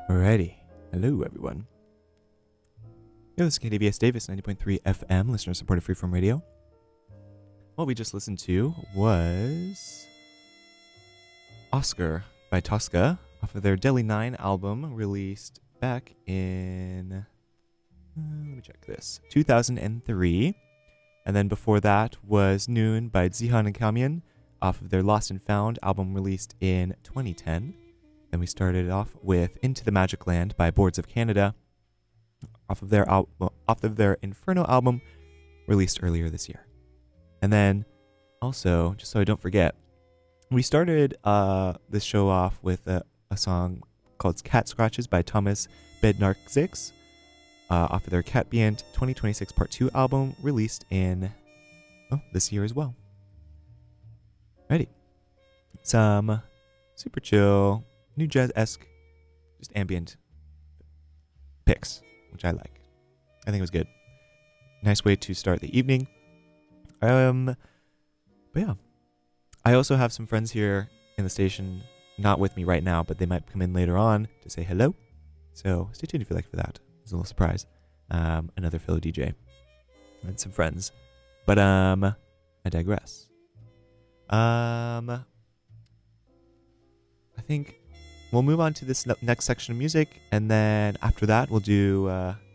Alrighty. Hello, everyone. This is KDVS Davis, 90.3 FM, listener-supported freeform radio. What we just listened to was Oscar by Tosca off of their Delhi 9 album released back in, let me check this, 2003. And then before that was Noon by Zihan and Kamyan off of their Lost and Found album released in 2010. Then we started off with Into the Magic Land by Boards of Canada off of their Inferno album released earlier this year. And then also, just so I don't forget, we started this show off with a song called Cat Scratches by Thomas Bednarczyk off of their Cat Bient 2026 Part 2 album released in this year as well. Ready. Some super chill, new jazz-esque, just ambient picks, which I like. I think it was good. Nice way to start the evening. But yeah. I also have some friends here in the station, not with me right now, but they might come in later on to say hello. So stay tuned if you like for that. It's a little surprise. Another fellow DJ and some friends. But I digress. I think we'll move on to this next section of music, and then after that we'll do